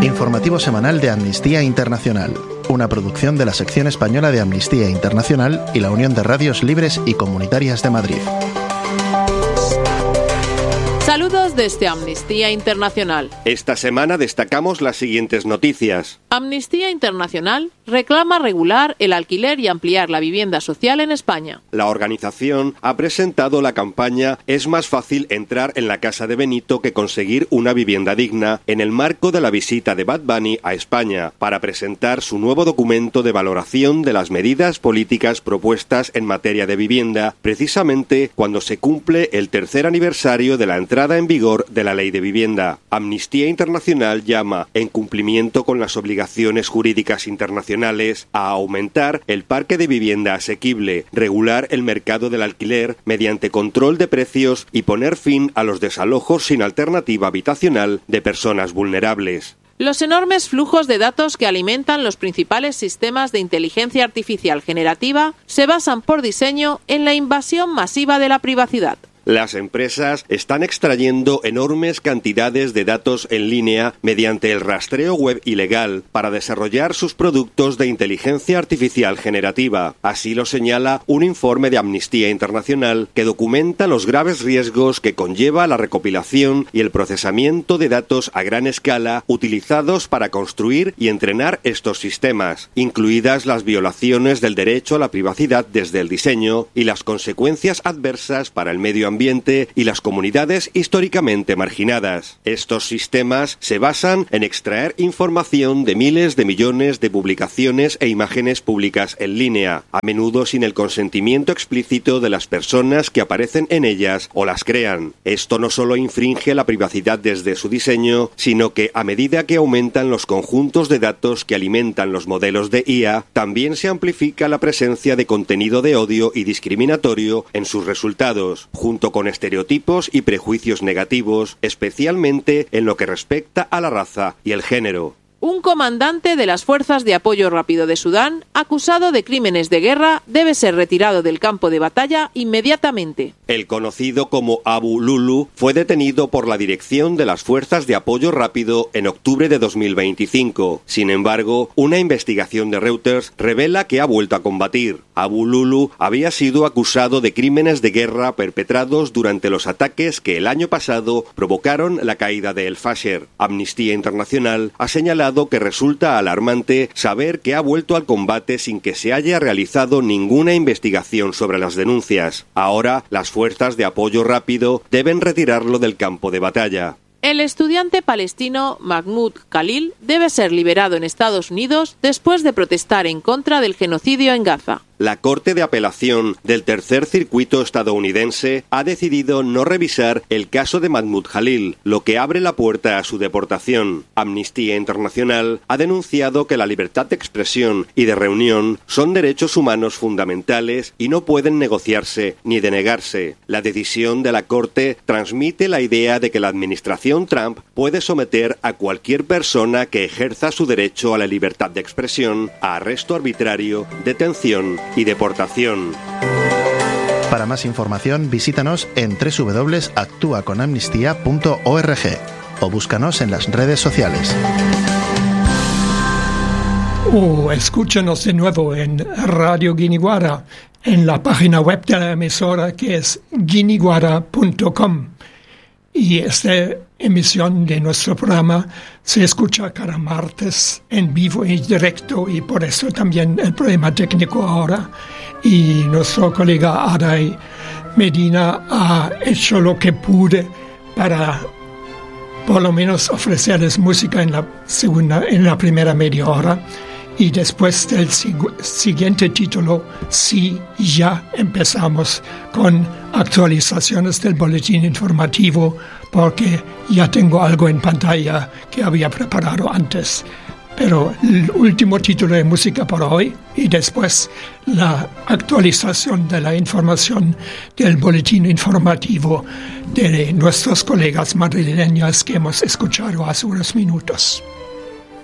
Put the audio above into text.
Informativo semanal de Amnistía Internacional, una producción de la sección española de Amnistía Internacional y la Unión de Radios Libres y Comunitarias de Madrid. Saludos desde Amnistía Internacional. Esta semana destacamos las siguientes noticias. Amnistía Internacional reclama regular el alquiler y ampliar la vivienda social en España. La organización ha presentado la campaña "Es más fácil entrar en la casa de Benito que conseguir una vivienda digna" en el marco de la visita de Bad Bunny a España, para presentar su nuevo documento de valoración de las medidas políticas propuestas en materia de vivienda, precisamente cuando se cumple el tercer aniversario de la entrada en vigor de la Ley de Vivienda. Amnistía Internacional llama, en cumplimiento con las obligaciones jurídicas internacionales, a aumentar el parque de vivienda asequible, regular el mercado del alquiler mediante control de precios y poner fin a los desalojos sin alternativa habitacional de personas vulnerables. Los enormes flujos de datos que alimentan los principales sistemas de inteligencia artificial generativa se basan por diseño en la invasión masiva de la privacidad. Las empresas están extrayendo enormes cantidades de datos en línea mediante el rastreo web ilegal para desarrollar sus productos de inteligencia artificial generativa. Así lo señala un informe de Amnistía Internacional que documenta los graves riesgos que conlleva la recopilación y el procesamiento de datos a gran escala utilizados para construir y entrenar estos sistemas, incluidas las violaciones del derecho a la privacidad desde el diseño y las consecuencias adversas para el medio ambiente y las comunidades históricamente marginadas. Estos sistemas se basan en extraer información de miles de millones de publicaciones e imágenes públicas en línea, a menudo sin el consentimiento explícito de las personas que aparecen en ellas o las crean. Esto no solo infringe la privacidad desde su diseño, sino que a medida que aumentan los conjuntos de datos que alimentan los modelos de IA, también se amplifica la presencia de contenido de odio y discriminatorio en sus resultados, junto con estereotipos y prejuicios negativos, especialmente en lo que respecta a la raza y el género. Un comandante de las Fuerzas de Apoyo Rápido de Sudán, acusado de crímenes de guerra, debe ser retirado del campo de batalla inmediatamente. El conocido como Abu Lulu fue detenido por la Dirección de las Fuerzas de Apoyo Rápido en octubre de 2025. Sin embargo, una investigación de Reuters revela que ha vuelto a combatir. Abu Lulu había sido acusado de crímenes de guerra perpetrados durante los ataques que el año pasado provocaron la caída de El Fasher. Amnistía Internacional ha señalado que resulta alarmante saber que ha vuelto al combate sin que se haya realizado ninguna investigación sobre las denuncias. Ahora, las fuerzas de apoyo rápido deben retirarlo del campo de batalla. El estudiante palestino Mahmoud Khalil debe ser liberado en Estados Unidos después de protestar en contra del genocidio en Gaza. La Corte de Apelación del Tercer Circuito estadounidense ha decidido no revisar el caso de Mahmoud Khalil, lo que abre la puerta a su deportación. Amnistía Internacional ha denunciado que la libertad de expresión y de reunión son derechos humanos fundamentales y no pueden negociarse ni denegarse. La decisión de la Corte transmite la idea de que la administración Trump puede someter a cualquier persona que ejerza su derecho a la libertad de expresión a arresto arbitrario, detención y deportación. Para más información, visítanos en www.actuaconamnistía.org o búscanos en las redes sociales. O escúchanos de nuevo en Radio Guiniguara, en la página web de la emisora que es guiniguara.com. Y esta emisión de nuestro programa se escucha cada martes en vivo y directo, y por eso también el problema técnico ahora. Y nuestro colega Aday Medina ha hecho lo que pude para por lo menos ofrecerles música en la primera media hora. Y después del siguiente título, sí, ya empezamos con actualizaciones del boletín informativo, porque ya tengo algo en pantalla que había preparado antes. Pero el último título de música por hoy, y después la actualización de la información del boletín informativo de nuestros colegas madrileños que hemos escuchado hace unos minutos.